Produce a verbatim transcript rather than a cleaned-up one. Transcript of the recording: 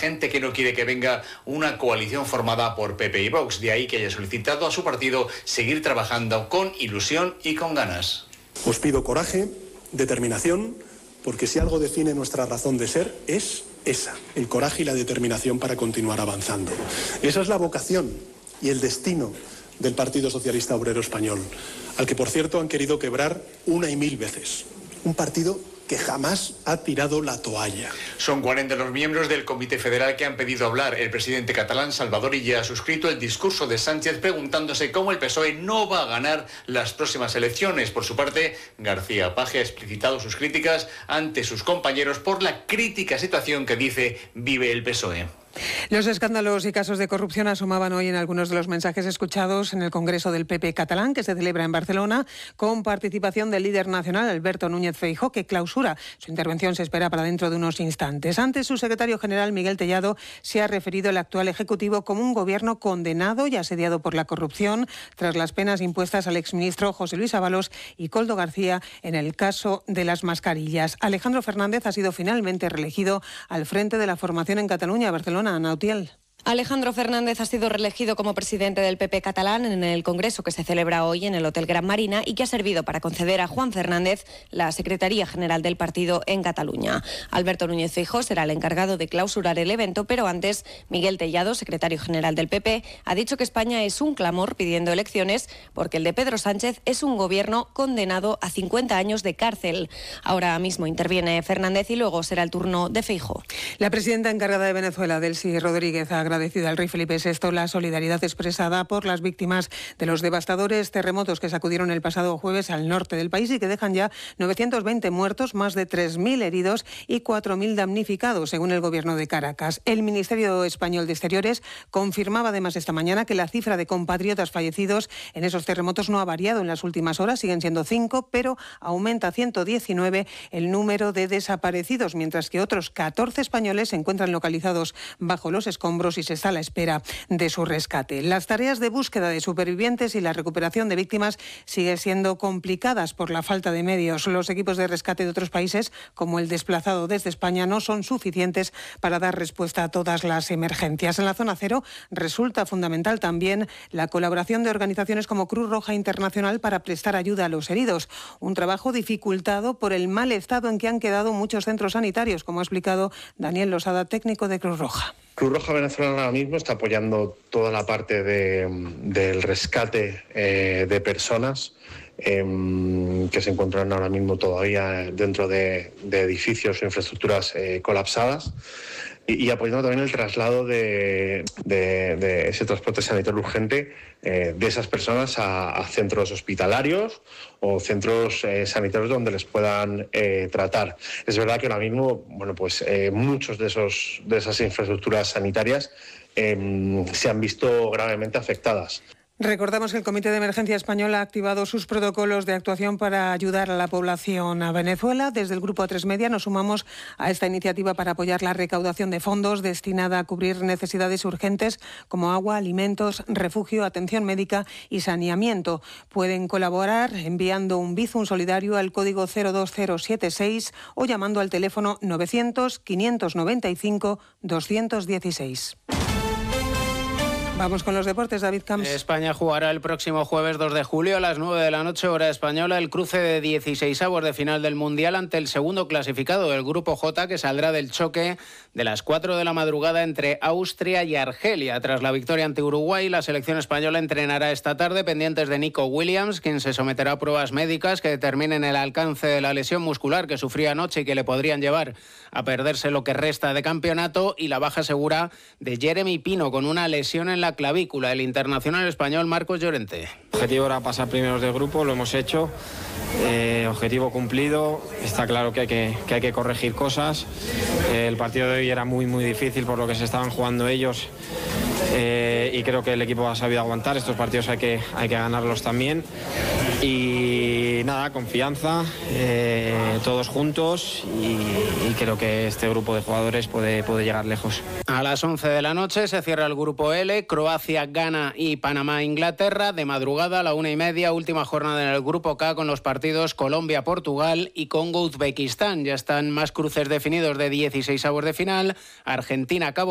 gente que no quiere que venga una coalición formada por P P y Vox. De ahí que haya solicitado a su partido seguir trabajando con ilusión y con ganas. Os pido coraje, determinación, porque si algo define nuestra razón de ser es esa, el coraje y la determinación para continuar avanzando. Esa es la vocación y el destino del Partido Socialista Obrero Español, al que por cierto han querido quebrar una y mil veces. Un partido que jamás ha tirado la toalla. Son cuarenta los miembros del Comité Federal que han pedido hablar. El presidente catalán Salvador Illa ha suscrito el discurso de Sánchez preguntándose cómo el P S O E no va a ganar las próximas elecciones. Por su parte, García Paje ha explicitado sus críticas ante sus compañeros por la crítica situación que dice vive el P S O E. Los escándalos y casos de corrupción asomaban hoy en algunos de los mensajes escuchados en el Congreso del P P catalán, que se celebra en Barcelona, con participación del líder nacional, Alberto Núñez Feijóo, que clausura. Su intervención se espera para dentro de unos instantes. Antes, su secretario general, Miguel Tellado, se ha referido al actual Ejecutivo como un gobierno condenado y asediado por la corrupción, tras las penas impuestas al exministro José Luis Ábalos y Koldo García en el caso de las mascarillas. Alejandro Fernández ha sido finalmente reelegido al frente de la formación en Cataluña, Barcelona. Ana Utiel. Alejandro Fernández ha sido reelegido como presidente del P P catalán en el Congreso que se celebra hoy en el Hotel Gran Marina y que ha servido para conceder a Juan Fernández la Secretaría General del partido en Cataluña. Alberto Núñez Feijóo será el encargado de clausurar el evento, pero antes Miguel Tellado, secretario general del P P, ha dicho que España es un clamor pidiendo elecciones porque el de Pedro Sánchez es un gobierno condenado a cincuenta años de cárcel. Ahora mismo interviene Fernández y luego será el turno de Feijóo. La presidenta encargada de Venezuela, Delcy Rodríguez, ha agradecido al rey Felipe sexto la solidaridad expresada por las víctimas de los devastadores terremotos que sacudieron el pasado jueves al norte del país y que dejan ya novecientos veinte muertos, más de tres mil heridos y cuatro mil damnificados, según el gobierno de Caracas. El Ministerio Español de Exteriores confirmaba además esta mañana que la cifra de compatriotas fallecidos en esos terremotos no ha variado en las últimas horas, siguen siendo cinco, pero aumenta a ciento diecinueve el número de desaparecidos, mientras que otros catorce españoles se encuentran localizados bajo los escombros y se está a la espera de su rescate. Las tareas de búsqueda de supervivientes y la recuperación de víctimas siguen siendo complicadas por la falta de medios. Los equipos de rescate de otros países, como el desplazado desde España, no son suficientes para dar respuesta a todas las emergencias. En la zona cero resulta fundamental también la colaboración de organizaciones como Cruz Roja Internacional para prestar ayuda a los heridos. Un trabajo dificultado por el mal estado en que han quedado muchos centros sanitarios, como ha explicado Daniel Losada, técnico de Cruz Roja. Cruz Roja Venezolana ahora mismo está apoyando toda la parte de, del rescate eh, de personas eh, que se encuentran ahora mismo todavía dentro de, de edificios o infraestructuras eh, colapsadas y, y apoyando también el traslado de, de, de ese transporte sanitario urgente eh, de esas personas a, a centros hospitalarios o centros eh, sanitarios donde les puedan eh, tratar. Es verdad que ahora mismo, bueno, pues eh, muchos de esos de esas infraestructuras sanitarias eh, se han visto gravemente afectadas. Recordamos que el Comité de Emergencia Español ha activado sus protocolos de actuación para ayudar a la población a Venezuela. Desde el Grupo A tres Media nos sumamos a esta iniciativa para apoyar la recaudación de fondos destinada a cubrir necesidades urgentes como agua, alimentos, refugio, atención médica y saneamiento. Pueden colaborar enviando un Bizum solidario al código cero dos cero siete seis o llamando al teléfono novecientos, quinientos noventa y cinco, doscientos dieciséis. Vamos con los deportes, David Camps. España jugará el próximo jueves dos de julio a las nueve de la noche, hora española, el cruce de dieciseisavos de final del Mundial ante el segundo clasificado del Grupo J, que saldrá del choque de las cuatro de la madrugada entre Austria y Argelia. Tras la victoria ante Uruguay, la selección española entrenará esta tarde, pendientes de Nico Williams, quien se someterá a pruebas médicas que determinen el alcance de la lesión muscular que sufría anoche y que le podrían llevar a perderse lo que resta de campeonato, y la baja segura de Jeremy Pino con una lesión en la clavícula. El internacional español Marcos Llorente. El objetivo era pasar primeros de grupo, lo hemos hecho, eh, objetivo cumplido. Está claro que hay que, que hay que corregir cosas. Eh, el partido de hoy era muy muy difícil por lo que se estaban jugando ellos, eh, y creo que el equipo ha sabido aguantar. Estos partidos hay que, hay que ganarlos también. Y nada, confianza, eh, todos juntos, y, y creo que este grupo de jugadores puede, puede llegar lejos. A las once de la noche se cierra el grupo L, Croacia, Ghana y Panamá, Inglaterra. De madrugada a la una y media, última jornada en el grupo K con los partidos Colombia, Portugal y Congo, Uzbekistán. Ya están más cruces definidos de dieciseisavos de final, Argentina, Cabo